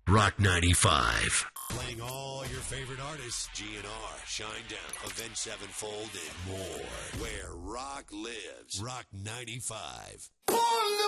Rock 95. Playing all your favorite artists, GNR, Shinedown, Avenged Sevenfold, and more. Where rock lives. Rock 95.